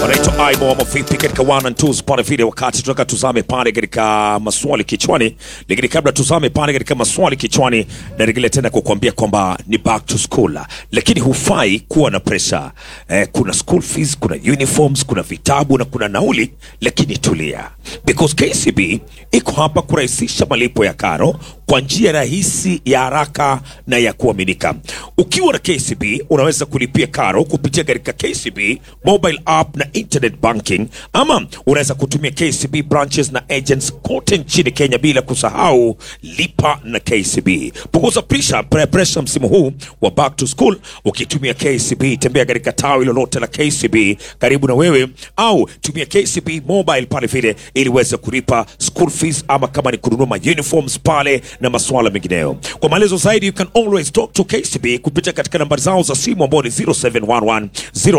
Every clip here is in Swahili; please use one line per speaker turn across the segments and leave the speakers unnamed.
Wanaitwa Aimo ama vipi katika 1 and 2 pale vile, wakati tunataka tuzame pale katika maswali kichwani. Lakini kabla tuzame pale katika maswali kichwani, narejelea tena kukuambia kwamba ni back to school, lakini hufai kuwa na pressure. Kuna school fees, kuna uniforms, kuna vitabu na kuna nauli, lakini tulia, because KCB iko hapa kurahisisha malipo ya karo kwa njia rahisi, ya haraka na ya kuaminika. Ukiwa na KCB unaweza kulipia karo kupitia katika KCB mobile app na internet banking, ama unaweza kutumia KCB branches na agents kote nchini Kenya, bila kusahau lipa na KCB. Punguza pressure msimu huu wa back to school ukitumia KCB. Tembea katika tawi lolote la KCB karibu na wewe, au tumia KCB mobile pale vile ili uweze kulipa school fees, ama kama ni kununua uniforms pale na masuala mengineyo. Kwa maelezo zaidi, you can always talk to KCB kupitia katika nambari zao za simu ambao ni 0711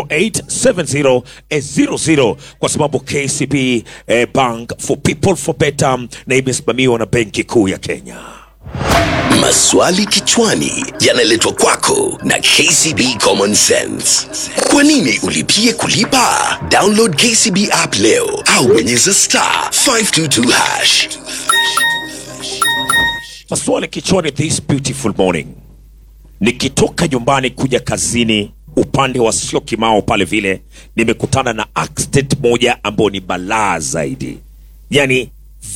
087000, kwa sababu KCB Bank for people for better, na imesimamiwa na Benki Kuu ya Kenya.
Maswali kichwani yanaletwa kwako na KCB Common Sense. Kwa nini ulipie kulipa? Download KCB app leo au bonyeza *522#.
Maswali kichwani this beautiful morning. Nikitoka nyumbani kuja kazini upande wa Syokimau pale vile, nimekutana na accident moja ambayo ni balaa zaidi. Yani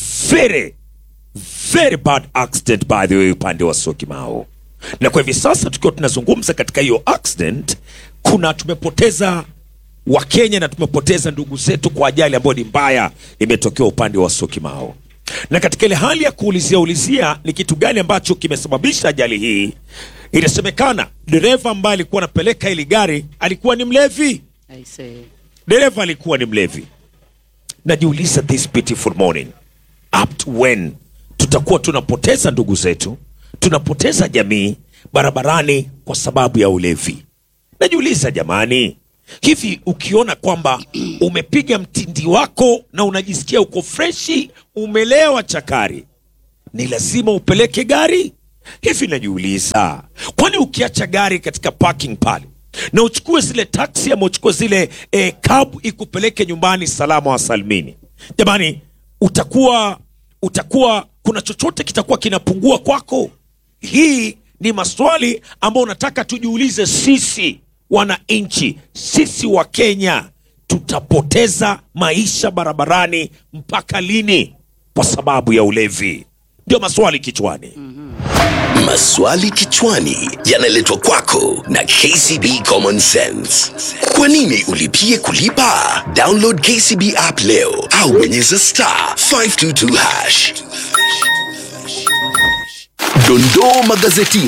very bad accident by the way, upande wa Syokimau. Na kwa hivi sasa tukiwa tunazungumza katika hiyo accident, tumepoteza Wakenya na tumepoteza ndugu zetu kwa ajali ambayo ni mbaya imetokea upande wa Syokimau. Na katika ile hali ya kuulizia ni kitu gani ambacho kimesababisha ajali hii, inasemekana dereva ambaye alikuwa anapeleka ile gari alikuwa ni mlevi. Dereva alikuwa ni mlevi. Najiuliza this beautiful morning, up to when tutakuwa tunapoteza ndugu zetu, tunapoteza jamii barabarani kwa sababu ya ulevi? Najiuliza jamani, hivi ukiona kwamba umepiga mtindi wako na unajisikia uko freshi, umelewa chakari, ni lazima upeleke gari? Hivi najiuliza, kwani ukiacha gari katika parking pale na uchukue zile taxi ama uchukue zile cab ikupeleke nyumbani salama wa salmini, jamani, utakuwa kuna chochote kitakuwa kinapungua kwako? Hii ni maswali ambayo nataka tujiulize sisi wananchi, sisi wa Kenya. Tutapoteza maisha barabarani mpaka lini kwa sababu ya ulevi? Ndio maswali kichwani.
Maswali kichwani yanaletwa kwako na KCB Common Sense. Kwa nini ulipie kulipa? Download KCB app leo au bonyeza *522#. Dondoo magazetini.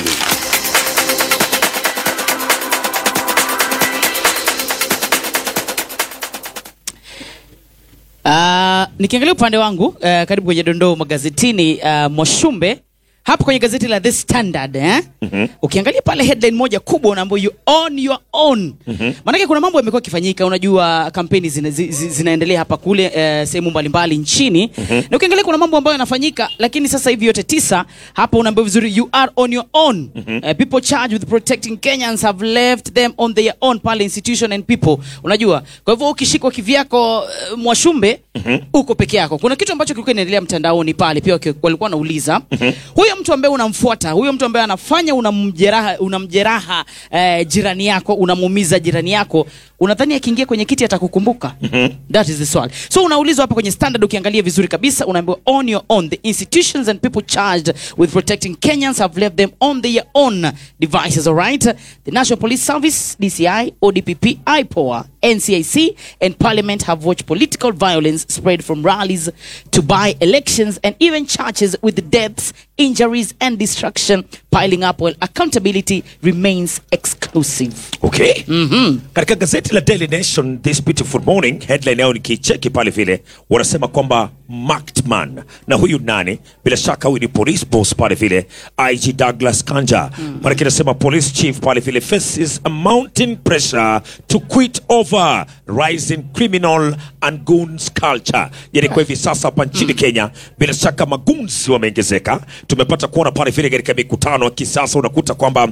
Nikiangalia upande wangu, karibu kwenye dondoo magazetini, Mwashumbe hapo kwenye gazeti la The Standard, ukiangalia pale headline moja kubwa unaambiwa you on your own. Maana kuna mambo yamekuwa kifanyika, unajua kampeni zinaendelea hapa kule sehemu mbalimbali nchini. Na ukiangalia kuna mambo ambayo yanafanyika, lakini sasa hivi yote 9 hapo unaambiwa vizuri you are on your own. People charged with protecting Kenyans have left them on their own pale institution and people. Unajua, kwa hivyo ukishikwa kivyako, Mwashumbe, uko peke yako. Kuna kitu ambacho kilikuwa inaendelea mtandaoni pale pia walikuwa wanauliza, huyo mtu ambaye unamfuata, huyo mtu ambaye anafanya unamjeraha jirani yako, unamuumiza jirani yako, unadhani akiingia kwenye kiti atakukumbuka? That is the swali. So unaulizwa hapa kwenye Standard, ukiangalia vizuri kabisa unaambiwa on your own, the institutions and people charged with protecting Kenyans have left them on their own devices. All right, the National Police Service, DCI, ODPP, IPOA, NCIC and Parliament have watched political violence spread from rallies to by-elections and even churches, with the deaths, injuries and destruction piling up while accountability remains exclusive.
Okay. Katika gazeti la Daily Nation this beautiful morning, headline yao nikicheki pale vile, wanasema kwamba marked man. Na huyu nani? Bila shaka huyu ni police boss pale vile, IG Douglas Kanja. Maana kinasema police chief pale vile faces a mounting pressure to quit over rising criminal and goons culture. Yani kwa hivi sasa hapa nchini Kenya, bila shaka magoons wameongezeka, tumepata kuona pale vile katika mikutano ya kisasa unakuta kwamba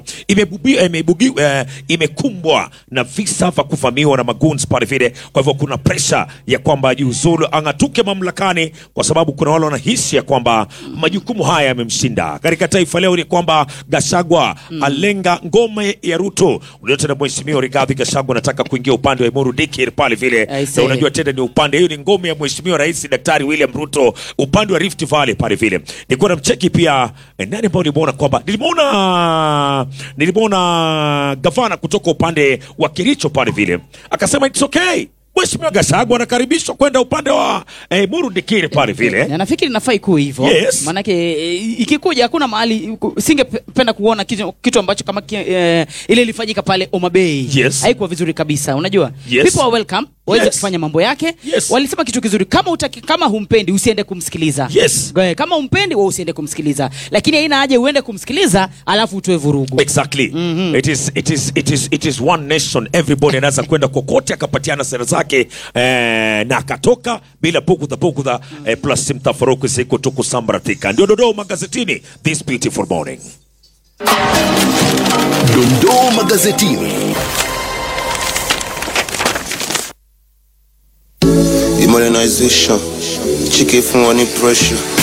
imekumbwa na visa vya kuvamiwa na maguns pale vile. Kwa hivyo kuna pressure ya kwamba jiuzulu angatuke mamlakani, kwa sababu kuna wale wanahisi ya kwamba majukumu haya yamemshinda. Katika taifa leo ni kwamba Gachagua alenga ngome ya Ruto. Unajua tena mheshimiwa Rigathi Gachagua anataka kuingia upande wa Emuru Dikir pale vile. Na unajua tena ni upande, hiyo ni ngome ya mheshimiwa Rais Daktari William Ruto upande wa Rift Valley pale vile. Nilikuwa namcheki pia nani ambao nimeona kwamba nilimwona gavana kutoka upande wa Kericho pale vile. Akasema it's okay, Mheshimiwa Gachagua anakaribishwa kwenda upande wa Emuru Dikir pale vile.
Na nafikiri nafai kuwa hivyo.
Yes.
Manake ikikuja hakuna mahali singependa kuona kitu ambacho kama ile ilifanyika pale Homa Bay.
Yes.
Haikuwa vizuri kabisa. Unajua?
Yes.
People are welcome. Waweze
Yes.
kufanya mambo yake.
Yes.
Walisema kitu kizuri, kama humpendi usiende kumsikiliza.
Yes.
Kama humpendi wewe usiende kumsikiliza. Lakini haina haja uende kumsikiliza alafu utoe vurugu.
Exactly. It is one nation, everybody anaweza kwenda kokote akapatiana sera zake na akatoka bila bugudha plus mtafaruku siku tukusambaratika. Ndio Dondoo Magazetini this beautiful morning.
Dondoo Magazetini.
Demonetization, chicken from any pressure.